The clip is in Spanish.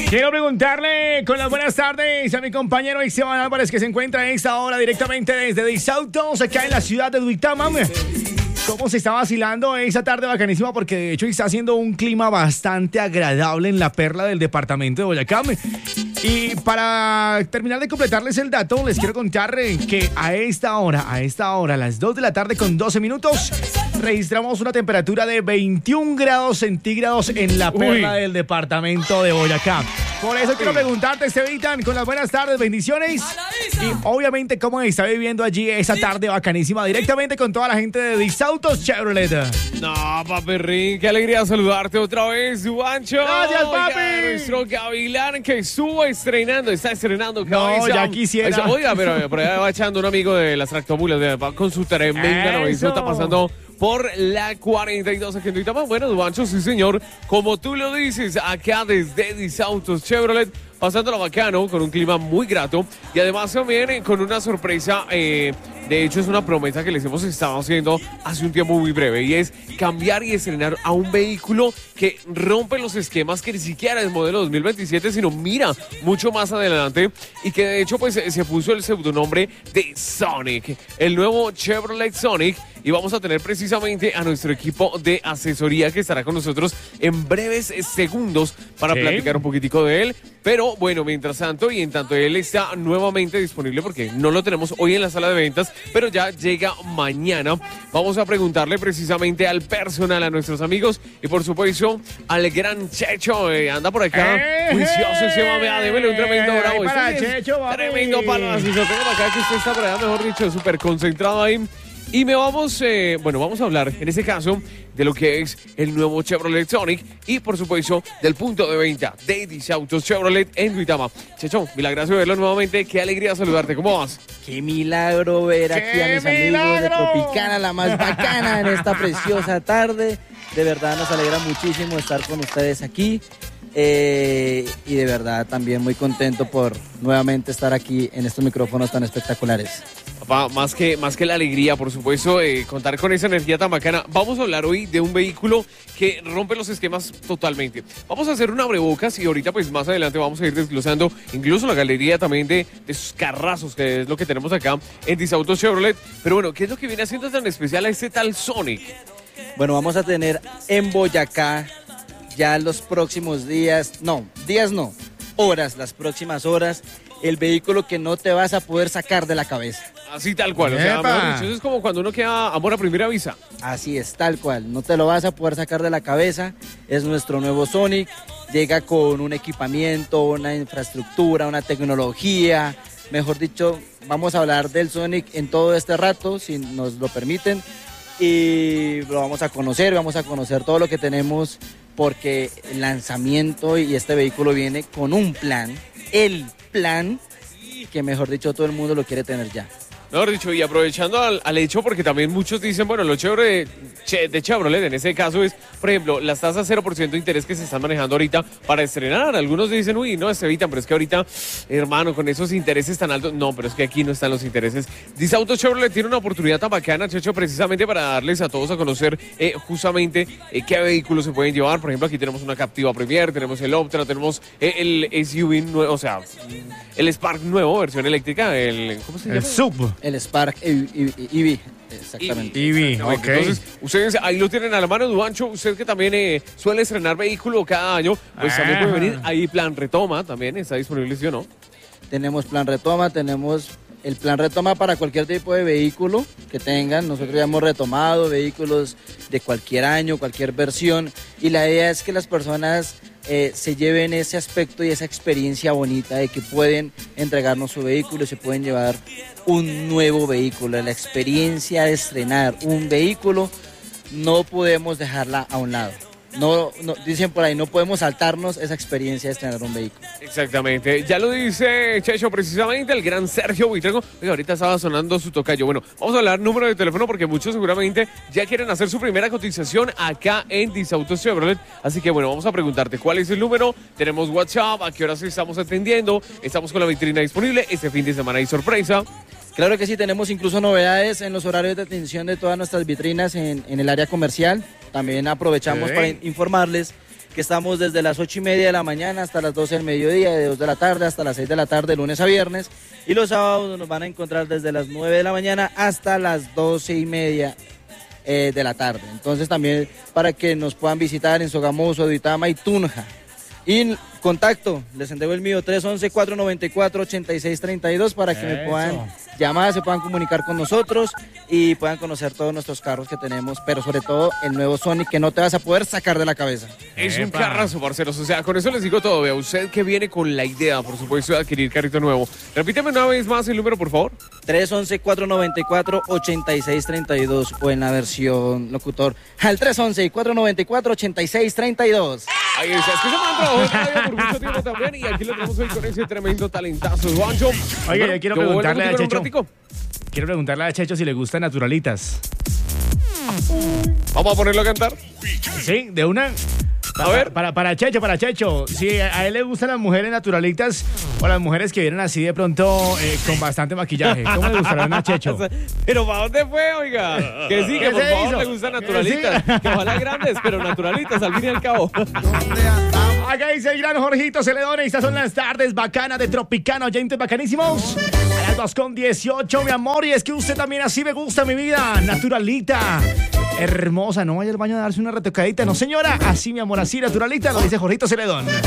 Quiero preguntarle con las buenas tardes a mi compañero Esteban Álvarez, que se encuentra en esta hora directamente desde Disautos, acá en la ciudad de Duitama. ¿Cómo se está vacilando esa tarde bacanísima? Porque de hecho está haciendo un clima bastante agradable en la perla del departamento de Boyacá. Y para terminar de completarles el dato, les quiero contar que a esta hora, a las 2 de la tarde con 12 minutos, registramos una temperatura de 21 grados centígrados en la perla del departamento de Boyacá. Por eso quiero preguntarte, Estevitan, con las buenas tardes, bendiciones. Y obviamente, ¿cómo está viviendo allí esa tarde bacanísima? Directamente con toda la gente de Disautos Chevrolet. No, papi Rin, qué alegría saludarte otra vez, Juancho. Gracias, papi. Oiga, nuestro Gavilán que está estrenando. No, ya quisiera. Oiga, pero por allá va echando un amigo de las tractomulas, va con su tremenda novicia, está pasando por la 42 aquí en Duitama. Bueno, Juancho, sí señor, como tú lo dices, acá desde Disautos Chevrolet, pasándolo bacano, con un clima muy grato y además también con una sorpresa, de hecho es una promesa que les hemos estado haciendo hace un tiempo muy breve y es cambiar y estrenar a un vehículo que rompe los esquemas, que ni siquiera es modelo 2027, sino mira mucho más adelante y que de hecho pues se puso el pseudonombre de Sonic, el nuevo Chevrolet Sonic. Y vamos a tener precisamente a nuestro equipo de asesoría que estará con nosotros en breves segundos para platicar un poquitico de él. Pero bueno, mientras tanto y en tanto él está nuevamente disponible, porque no lo tenemos hoy en la sala de ventas, pero ya llega mañana, vamos a preguntarle precisamente al personal, a nuestros amigos y por supuesto al gran Checho. Anda por acá, juicioso ese mame, démele un tremendo bravo. Para Checho, tremendo palo, así se tengo acá que usted está por allá, mejor dicho, súper concentrado ahí. Y vamos a hablar en este caso de lo que es el nuevo Chevrolet Sonic y por supuesto del punto de venta de Disautos Chevrolet en Duitama. Checho, milagroso verlo nuevamente, qué alegría saludarte, ¿cómo vas? Qué milagro ver aquí a mis amigos de Tropicana, la más bacana en esta preciosa tarde. De verdad nos alegra muchísimo estar con ustedes aquí. Y de verdad también muy contento por nuevamente estar aquí en estos micrófonos tan espectaculares. Papá, más que la alegría, por supuesto, contar con esa energía tan bacana. Vamos a hablar hoy de un vehículo que rompe los esquemas totalmente. Vamos a hacer un abrebocas y ahorita pues más adelante vamos a ir desglosando incluso la galería también de sus carrazos, que es lo que tenemos acá en Disautos Chevrolet. Pero bueno, ¿qué es lo que viene haciendo tan especial a este tal Sonic? Bueno, vamos a tener en Boyacá ya los próximos horas, las próximas horas, el vehículo que no te vas a poder sacar de la cabeza. Así tal cual, o sea, mejor dicho, eso es como cuando uno queda amor a primera vista. Así es, tal cual, no te lo vas a poder sacar de la cabeza, es nuestro nuevo Sonic, llega con un equipamiento, una infraestructura, una tecnología, mejor dicho, vamos a hablar del Sonic en todo este rato, si nos lo permiten, y lo vamos a conocer todo lo que tenemos, porque el lanzamiento y este vehículo viene con un plan, el plan que mejor dicho todo el mundo lo quiere tener ya. Mejor dicho, y aprovechando al hecho, porque también muchos dicen, bueno, lo chévere de Chevrolet en ese caso es, por ejemplo, las tasas 0% de interés que se están manejando ahorita para estrenar. Algunos dicen, uy, no, se evitan, pero es que ahorita, hermano, con esos intereses tan altos, no, pero es que aquí no están los intereses. Disautos Chevrolet tiene una oportunidad tan bacana, Checho, precisamente para darles a todos a conocer justamente qué vehículos se pueden llevar. Por ejemplo, aquí tenemos una Captiva Premier, tenemos el Optra, tenemos el SUV nuevo, o sea, el Spark nuevo, versión eléctrica, ¿cómo se llama? El Sub. El Spark EV, exactamente. EV, ok. Entonces, ustedes ahí lo tienen a la mano, Duancho. Usted que también suele estrenar vehículo cada año, pues también puede venir. Ahí Plan Retoma también está disponible, ¿sí o no? Tenemos Plan Retoma, tenemos el Plan Retoma para cualquier tipo de vehículo que tengan. Nosotros ya hemos retomado vehículos de cualquier año, cualquier versión. Y la idea es que las personas se lleven ese aspecto y esa experiencia bonita de que pueden entregarnos su vehículo y se pueden llevar un nuevo vehículo. La experiencia de estrenar un vehículo no podemos dejarla a un lado. No, dicen por ahí, no podemos saltarnos esa experiencia de estrenar un vehículo. Exactamente, ya lo dice Checho precisamente, el gran Sergio Buitrago. Oiga, ahorita estaba sonando su tocayo. Bueno, vamos a hablar número de teléfono porque muchos seguramente ya quieren hacer su primera cotización acá en Disautos Chevrolet. Así que bueno, vamos a preguntarte cuál es el número. Tenemos WhatsApp, a qué horas estamos atendiendo. Estamos con la vitrina disponible. Este fin de semana hay sorpresa. Claro que sí, tenemos incluso novedades en los horarios de atención de todas nuestras vitrinas en el área comercial. También aprovechamos para informarles que estamos desde las 8:30 de la mañana hasta las 12 del mediodía, de 2 de la tarde hasta las 6 de la tarde, lunes a viernes. Y los sábados nos van a encontrar desde las 9 de la mañana hasta las 12:30 de la tarde. Entonces también para que nos puedan visitar en Sogamoso, Duitama y Tunja. Y contacto, les entrego el mío, 311-494-8632 para que me puedan llamar, se puedan comunicar con nosotros y puedan conocer todos nuestros carros que tenemos, pero sobre todo el nuevo Sonic que no te vas a poder sacar de la cabeza. Es un carrazo, parceros. O sea, con eso les digo todo. Vea, usted que viene con la idea, por supuesto, de adquirir carrito nuevo. Repíteme una vez más el número, por favor. 311-494-8632 o en la versión locutor al 311-494-8632. Ahí está, es que se me han trabajado en radio por mucho tiempo también y aquí lo tenemos hoy con ese tremendo talentazo, Juancho. Oiga, yo quiero preguntarle a Checho. Quiero preguntarle a Checho si le gustan naturalitas. ¿Vamos a ponerlo a cantar? Sí, de una. A ver. Para Checho. Si a él le gustan las mujeres naturalitas o las mujeres que vienen así de pronto con bastante maquillaje. ¿Cómo le gustarán a Checho? Pero ¿para dónde fue, oiga? Que sí, que por favor le gustan naturalitas. Sí. Que ojalá grandes, pero naturalitas al fin y al cabo. Acá dice el gran Jorgito Celedón. Estas son las tardes bacanas de Tropicana, oyentes bacanísimos. A las 2:18, mi amor. Y es que usted también así me gusta, mi vida. Naturalita. Hermosa, no vaya al baño a darse una retocadita. No, señora. Así, mi amor, así, naturalita. Lo dice Jorgito Celedón.